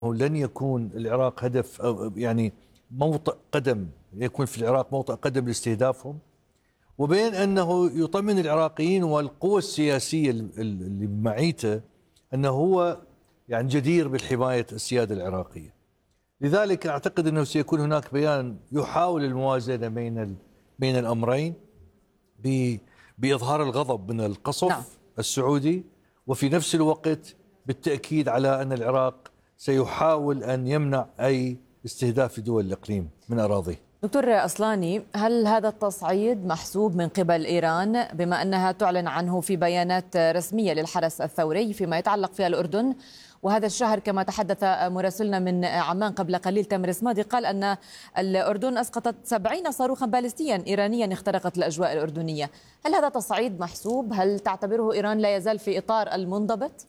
لن يكون العراق هدف أو يعني موطئ قدم، يكون في العراق موطئ قدم لاستهدافهم، وبين أنه يطمن العراقيين والقوى السياسية اللي بمعيته أنه هو يعني جدير بالحماية السيادة العراقية. لذلك أعتقد أنه سيكون هناك بيان يحاول الموازنة بين الأمرين بإظهار الغضب من القصف نعم. السعودي، وفي نفس الوقت بالتأكيد على أن العراق سيحاول أن يمنع أي استهداف دول الإقليم من أراضيه. دكتور أصلاني، هل هذا التصعيد محسوب من قبل إيران بما أنها تعلن عنه في بيانات رسمية للحرس الثوري فيما يتعلق في الأردن؟ وهذا الشهر كما تحدث مراسلنا من عمان قبل قليل تامر اسمادي قال أن الأردن أسقطت 70 صاروخا باليستيا إيرانيا اخترقت الأجواء الأردنية. هل هذا تصعيد محسوب؟ هل تعتبره إيران لا يزال في إطار المنضبط؟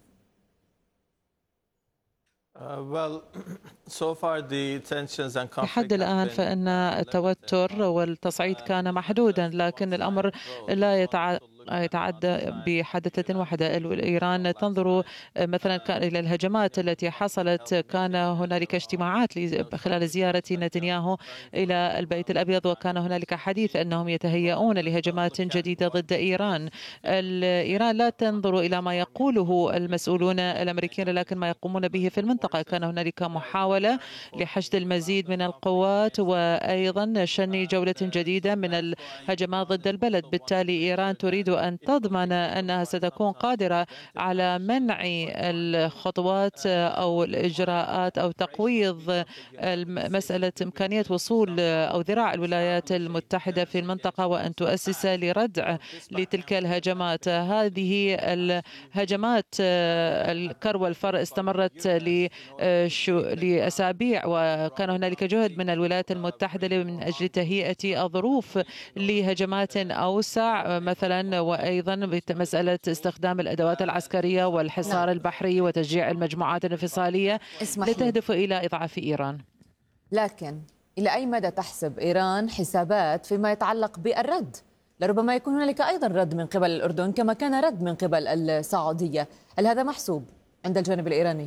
لحد الآن فإن التوتر والتصعيد كان محدودا، لكن الأمر لا يتعدى بحادثة واحدة. إيران تنظر مثلا إلى الهجمات التي حصلت. كان هنالك اجتماعات خلال زيارة نتنياهو إلى البيت الأبيض، وكان هنالك حديث أنهم يتهيئون لهجمات جديدة ضد إيران. إيران لا تنظر إلى ما يقوله المسؤولون الأمريكيون لكن ما يقومون به في المنطقة. كان هنالك محاولة لحشد المزيد من القوات وأيضا شن جولة جديدة من الهجمات ضد البلد. بالتالي إيران تريد أن تضمن أنها ستكون قادرة على منع الخطوات أو الإجراءات أو تقويض مسألة إمكانية وصول أو ذراع الولايات المتحدة في المنطقة، وأن تؤسس لردع لتلك الهجمات. هذه الهجمات الكر والفر استمرت لأسابيع، وكان هنالك جهد من الولايات المتحدة من أجل تهيئة الظروف لهجمات أوسع مثلا، وأيضا مسألة استخدام الأدوات العسكرية والحصار البحري وتشجيع المجموعات الانفصالية لتهدف إلى إضعاف إيران. لكن إلى أي مدى تحسب إيران حسابات فيما يتعلق بالرد؟ لربما يكون هنالك أيضا رد من قبل الأردن كما كان رد من قبل السعودية. هل هذا محسوب عند الجانب الإيراني؟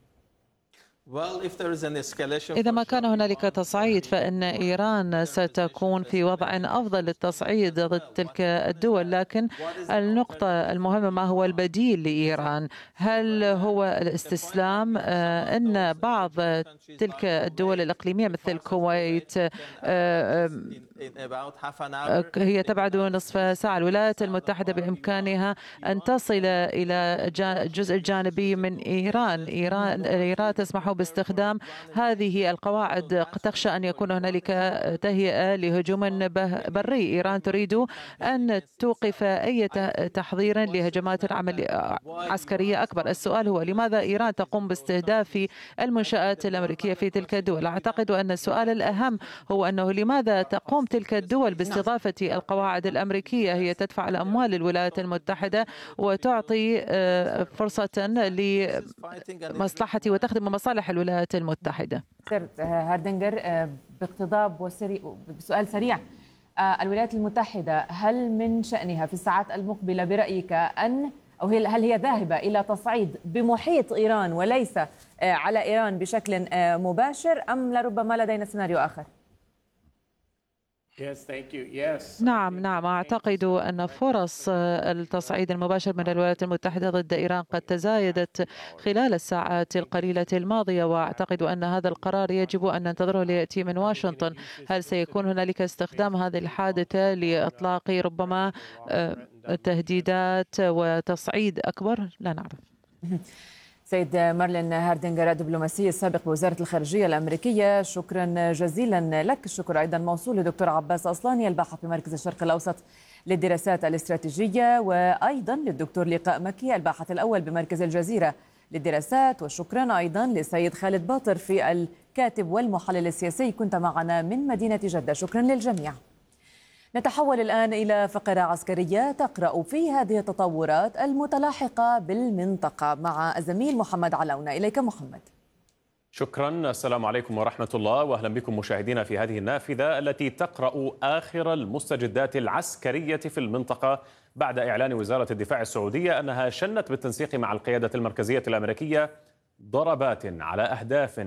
إذا ما كان هنالك تصعيد فإن إيران ستكون في وضع أفضل للتصعيد ضد تلك الدول، لكن النقطة المهمة ما هو البديل لإيران؟ هل هو الاستسلام؟ إن بعض تلك الدول الإقليمية مثل الكويت هي تبعد نصف ساعة. الولايات المتحدة بإمكانها أن تصل إلى الجزء الجانبي من إيران تسمح باستخدام هذه القواعد. تخشى أن يكون هنالك تهيئة لهجوم بري. إيران تريد أن توقف أي تحضير لهجمات عسكرية أكبر. السؤال هو لماذا إيران تقوم باستهداف المنشآت الأمريكية في تلك الدول؟ أعتقد أن السؤال الأهم هو أنه لماذا تقوم تلك الدول باستضافة القواعد الأمريكية؟ هي تدفع الأموال للولايات المتحدة وتعطي فرصة لمصلحة وتخدم مصالح الولايات المتحدة. هاردنجر، باقتضاب بسؤال سريع، الولايات المتحدة هل من شأنها في الساعات المقبلة برأيك هل هي ذاهبة إلى تصعيد بمحيط إيران وليس على إيران بشكل مباشر، أم لربما لدينا سيناريو آخر؟ نعم، أعتقد أن فرص التصعيد المباشر من الولايات المتحدة ضد إيران قد تزايدت خلال الساعات القليلة الماضية، وأعتقد أن هذا القرار يجب أن ننتظره ليأتي من واشنطن. هل سيكون هنالك استخدام هذه الحادثة لإطلاق ربما تهديدات وتصعيد أكبر؟ لا نعرف. سيد مارلين هاردنجر، الدبلوماسي السابق بوزارة الخارجية الأمريكية، شكرا جزيلا لك. الشكر أيضا موصول لدكتور عباس أصلاني الباحث بمركز الشرق الأوسط للدراسات الاستراتيجية، وأيضا للدكتور لقاء مكي الباحث الأول بمركز الجزيرة للدراسات، وشكرا أيضا للسيد خالد باطر في الكاتب والمحلل السياسي، كنت معنا من مدينة جدة. شكرا للجميع. نتحول الآن إلى فقرة عسكرية تقرأ في هذه التطورات المتلاحقة بالمنطقة مع الزميل محمد علونة. إليك محمد. شكرا. السلام عليكم ورحمة الله، وأهلا بكم مشاهدينا في هذه النافذة التي تقرأ آخر المستجدات العسكرية في المنطقة بعد إعلان وزارة الدفاع السعودية أنها شنت بالتنسيق مع القيادة المركزية الأمريكية ضربات على أهداف